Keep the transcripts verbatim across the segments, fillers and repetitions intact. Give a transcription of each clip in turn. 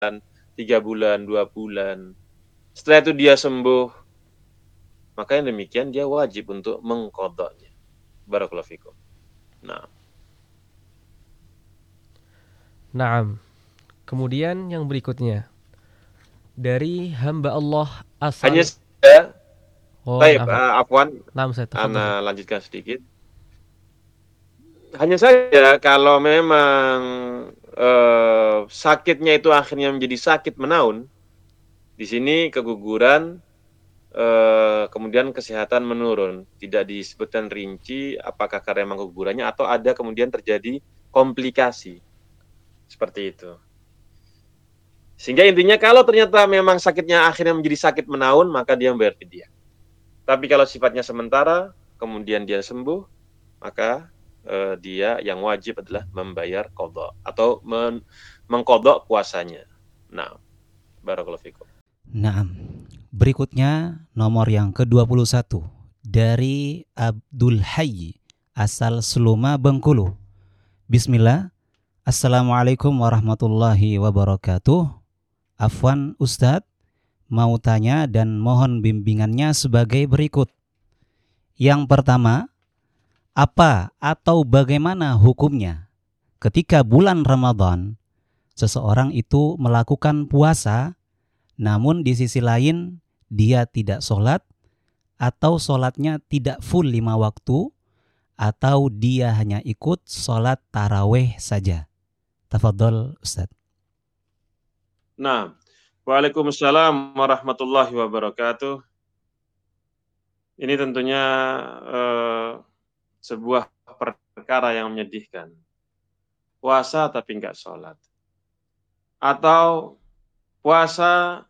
tiga bulan, dua bulan. Setelah itu dia sembuh, maka yang demikian dia wajib untuk mengqadha'nya. Barakallahu fikum. Nah. Naam. Kemudian yang berikutnya dari hamba Allah Hanya asal. saja, Oh, baik, naam. uh, afwan, Naam, saya tafadhol. ana lanjutkan sedikit. Hanya saja kalau memang uh, sakitnya itu akhirnya menjadi sakit menaun, di sini keguguran, uh, kemudian kesehatan menurun. Tidak disebutkan rinci apakah karena memang kegugurannya atau ada kemudian terjadi komplikasi. Seperti itu. Sehingga intinya kalau ternyata memang sakitnya akhirnya menjadi sakit menaun, maka dia membayar fidyah. Tapi kalau sifatnya sementara, kemudian dia sembuh, maka eh, dia yang wajib adalah membayar qadha atau men- mengqadha puasanya. Nah, barakallahu fikum. Naam. Berikutnya nomor yang ke dua puluh satu dari Abdul Hayy asal Seluma Bengkulu. Bismillah. Assalamualaikum warahmatullahi wabarakatuh. Afwan Ustadz, mau tanya dan mohon bimbingannya sebagai berikut. Yang pertama, apa atau bagaimana hukumnya ketika bulan Ramadan seseorang itu melakukan puasa, namun di sisi lain dia tidak sholat, atau sholatnya tidak full lima waktu, atau dia hanya ikut sholat taraweh saja. Tafadhol Ustadz. Nah, waalaikumsalam warahmatullahi wabarakatuh. Ini tentunya eh, sebuah perkara yang menyedihkan. Puasa tapi nggak sholat. Atau puasa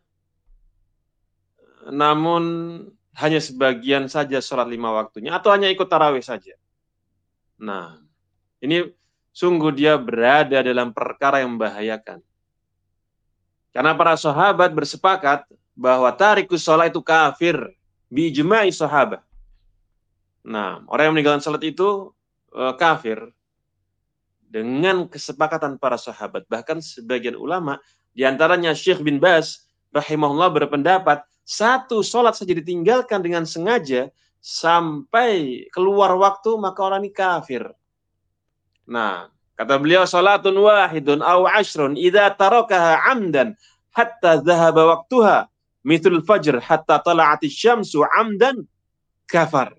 namun hanya sebagian saja sholat lima waktunya, atau hanya ikut tarawih saja. Nah, ini sungguh dia berada dalam perkara yang membahayakan. Karena para sahabat bersepakat bahwa tarikus sholat itu kafir, biijma'i sahabat. Nah, orang yang meninggalkan sholat itu uh, kafir dengan kesepakatan para sahabat. Bahkan sebagian ulama, diantaranya Syekh bin Baz rahimahullah berpendapat, satu sholat saja ditinggalkan dengan sengaja sampai keluar waktu, maka orang ini kafir. Nah, kata beliau, sholatun wahidun aw ashrun idza tarakaha amdan hatta dhahaba waktuha mithlul fajr hatta tala'atis syamsu amdan kafar.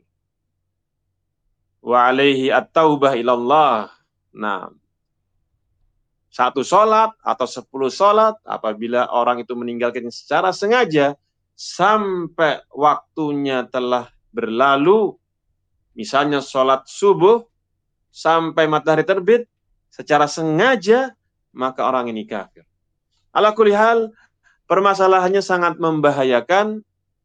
Wa alaihi at-taubah ilallah. Nah, satu sholat atau sepuluh sholat, apabila orang itu meninggalkan secara sengaja sampai waktunya telah berlalu, misalnya sholat subuh sampai matahari terbit secara sengaja, maka orang ini kafir. Ala kulli hal, permasalahannya sangat membahayakan.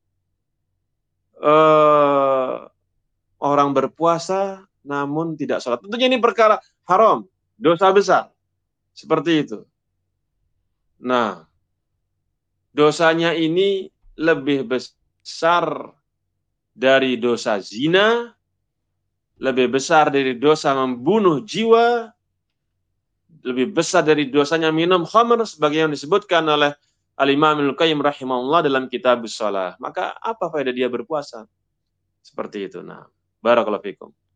Eh, orang berpuasa namun tidak sholat. Tentunya ini perkara haram, dosa besar. Seperti itu. Nah, dosanya ini lebih besar dari dosa zina, lebih besar dari dosa membunuh jiwa, lebih besar dari dosanya minum khamr, sebagai yang disebutkan oleh Al-Imam Al-Qayyim rahimahullah dalam kitab Shalah. Maka apa faedah dia berpuasa? Seperti itu. Nah, barakallahu fikum.